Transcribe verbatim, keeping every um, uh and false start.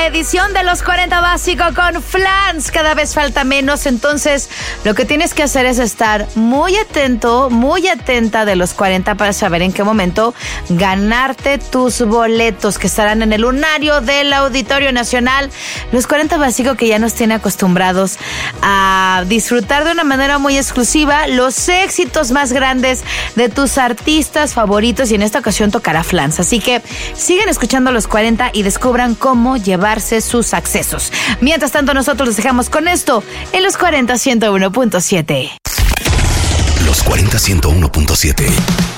nueva edición de Los cuarenta Básico con Flans. Cada vez falta menos, entonces lo que tienes que hacer es estar muy atento, muy atenta de Los cuarenta para saber en qué momento ganarte tus boletos que estarán en el lunario del Auditorio Nacional. Los cuarenta Básico que ya nos tiene acostumbrados a disfrutar de una manera muy exclusiva los éxitos más grandes de tus artistas favoritos, y en esta ocasión tocará Flans. Así que sigan escuchando Los cuarenta y descubran cómo llevarse sus accesos. Mientras tanto, nosotros los dejamos con esto en Los cuarenta ciento uno punto siete. Los cuarenta ciento uno punto siete.